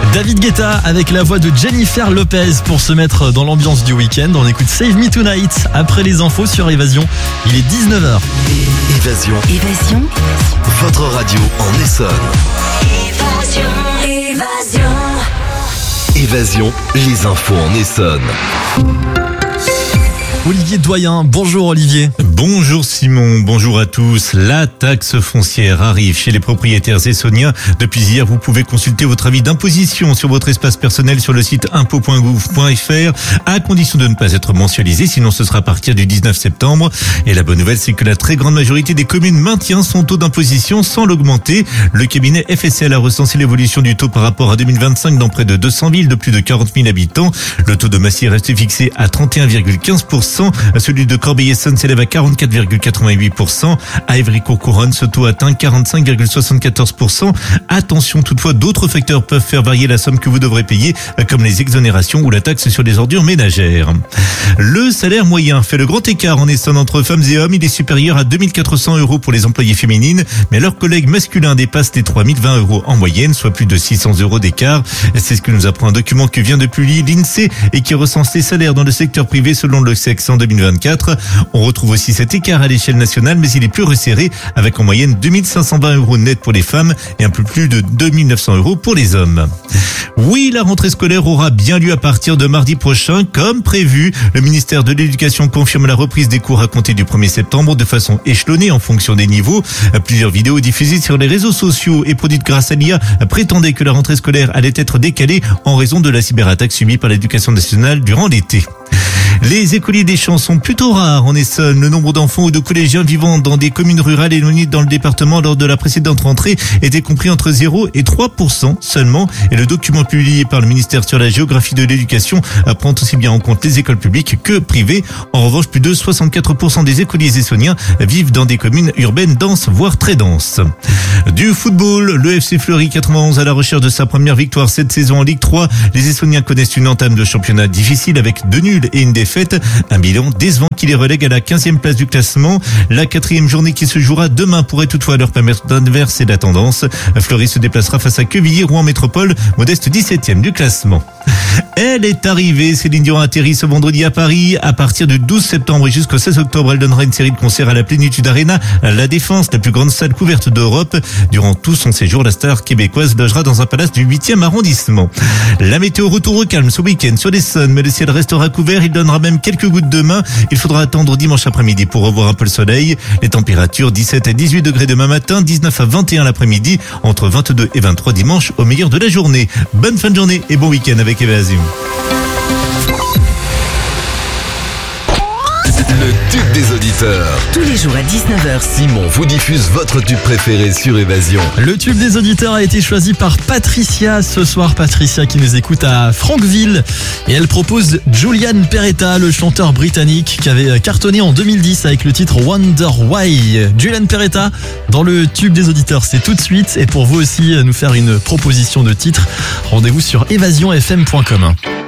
David Guetta avec la voix de Jennifer Lopez pour se mettre dans l'ambiance du week-end. On écoute Save Me Tonight après les infos sur Évasion. Il est 19h. Évasion. Votre radio en Essonne. Évasion, les infos en Essonne. Olivier Doyen, bonjour Olivier. Bonjour Simon, bonjour à tous. La taxe foncière arrive chez les propriétaires essonniens. Depuis hier, vous pouvez consulter votre avis d'imposition sur votre espace personnel sur le site impôts.gouv.fr à condition de ne pas être mensualisé, sinon ce sera à partir du 19 septembre. Et la bonne nouvelle, c'est que la très grande majorité des communes maintient son taux d'imposition sans l'augmenter. Le cabinet FSL a recensé l'évolution du taux par rapport à 2025 dans près de 200 villes de plus de 40 000 habitants. Le taux de Massy reste fixé à 31,15%. Celui de Corbeil-Essonnes s'élève à 44,88%. À Évry-Courcouronnes, ce taux atteint 45,74%. Attention toutefois, d'autres facteurs peuvent faire varier la somme que vous devrez payer, comme les exonérations ou la taxe sur les ordures ménagères. Le salaire moyen fait le grand écart en Essonne entre femmes et hommes. Il est supérieur à 2400 € pour les employées féminines, mais leurs collègues masculins dépassent les 3020 € en moyenne, soit plus de 600 € d'écart. C'est ce que nous apprend un document que vient de publier l'INSEE et qui recense les salaires dans le secteur privé selon le sexe en 2024. On retrouve aussi cet écart à l'échelle nationale, mais il est plus resserré avec en moyenne 2520 € net pour les femmes et un peu plus de 2900 € pour les hommes. Oui, la rentrée scolaire aura bien lieu à partir de mardi prochain, comme prévu. Le ministère de l'Éducation confirme la reprise des cours à compter du 1er septembre de façon échelonnée en fonction des niveaux. Plusieurs vidéos diffusées sur les réseaux sociaux et produites grâce à l'IA prétendaient que la rentrée scolaire allait être décalée en raison de la cyberattaque subie par l'Éducation nationale durant l'été. Les écoliers des champs sont plutôt rares en Essonne. Le nombre d'enfants ou de collégiens vivant dans des communes rurales éloignées dans le département lors de la précédente rentrée était compris entre 0 et 3% seulement. Et le document publié par le ministère sur la géographie de l'éducation prend aussi bien en compte les écoles publiques que privées. En revanche, plus de 64% des écoliers essonniens vivent dans des communes urbaines denses, voire très denses. Du football, le FC Fleury 91 à la recherche de sa première victoire cette saison en Ligue 3. Les Essonniens connaissent une entame de championnat difficile avec 2 nuls et une défaite. Un bilan décevant qui les relègue à la 15e place du classement. La 4e journée qui se jouera demain pourrait toutefois leur permettre d'inverser la tendance. Fleury se déplacera face à Quevilly, Rouen Métropole, modeste 17e du classement. Elle est arrivée, Céline Dion atterrit ce vendredi à Paris. À partir du 12 septembre et jusqu'au 16 octobre, elle donnera une série de concerts à la Plénitude Arena, à La Défense, la plus grande salle couverte d'Europe. Durant tout son séjour, la star québécoise logera dans un palace du 8e arrondissement. La météo retour au calme ce week-end sur l'Essonne, mais le ciel restera couvert. Il donnera même quelques gouttes de main. Il faudra attendre dimanche après-midi pour revoir un peu le soleil. Les températures 17 à 18 degrés demain matin, 19 à 21 l'après-midi, entre 22 et 23 dimanche au meilleur de la journée. Bonne fin de journée et bon week-end avec Évasion. Le tube des auditeurs. Tous les jours à 19h. Simon vous diffuse votre tube préféré sur Évasion. Le tube des auditeurs a été choisi par Patricia ce soir. Patricia qui nous écoute à Frankville et elle propose Julian Peretta, le chanteur britannique qui avait cartonné en 2010 avec le titre Wonder Why. Julian Peretta dans le tube des auditeurs, c'est tout de suite. Et pour vous aussi nous faire une proposition de titre, rendez-vous sur évasionfm.com.